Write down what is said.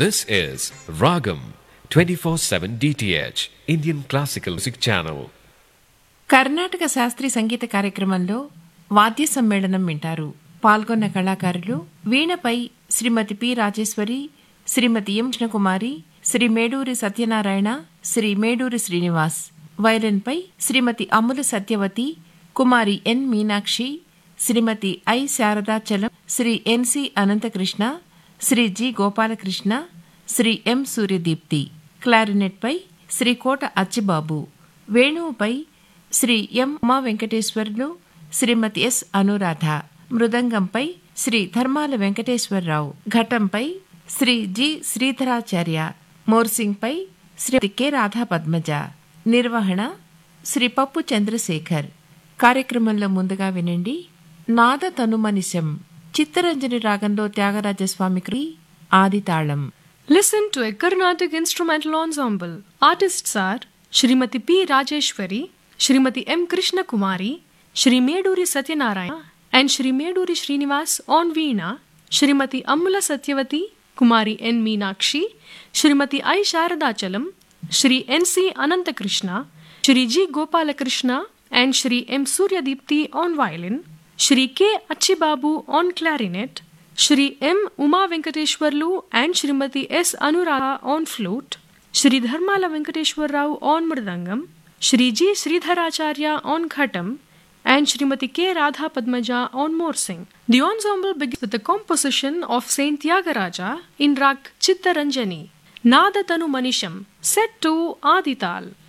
This is Ragam 24/7 DTH Indian Classical Music Channel. Karnataka శాస్త్రీయ సంగీత కార్యక్రమంలో వాద్య సమ్మేళనం వింటారు. పాల్గొన్న కళాకారులు వీణపై శ్రీమతి పి రాజేశ్వరి, శ్రీమతి ఎం కృష్ణకుమారి, శ్రీ మేడూరి సత్యనారాయణ, శ్రీ మేడూరి శ్రీనివాస్. వయలిన్పై శ్రీమతి అమ్ముల సత్యవతి, కుమారి ఎన్ మీనాక్షి, శ్రీమతి I శారదాచలం, Shri NC Anantakrishna, Shri G Gopalakrishna, Shri M Suryadeepti. క్లారినెట్పై Shri Kota Achibabu, వేణువుపై Shri M Uma Venkateswarlu, Shrimati yes Anuradha, మృదంగంపై Shri Dharmala Venkateswararao, ఘటంపై Shri G శ్రీధరాచార్య, మోర్సింగ్పై Shri K Radha Padmaja. నిర్వహణ శ్రీ పప్పు చంద్రశేఖర్. కార్యక్రమంలో ముందుగా వినండి నాద తనుమనిశం, చిత్తరంజని రాగంలో త్యాగరాజస్వామికి ఆదితాళం. Listen to a Carnatic instrumental ensemble. Artists are Srimati P. Rajeshwari, Srimati M. Krishna Kumari, Shri Meduri Satyanarayana and Shri Meduri Srinivas on Veena, Srimati Ammula Satyavati, Kumari N. Meenakshi, Srimati I. Sharadachalam, Shri N.C. Anantakrishna, Shri G. Gopalakrishna and Shri M. Suryadipti on violin, Shri K. Achibabu on clarinet, Shri M. Uma Venkateshwarlu and Shrimati S. Anuradha on flute, Shri Dharmala Venkateshwar Rao on mridangam, Shri G. Sridharacharya on ghatam, and Shrimati K. Radha Padmaja on morsing. The ensemble begins with the composition of Saint Tyagaraja in Rag Chittaranjani, Nada Tanu Manisham, set to Adital.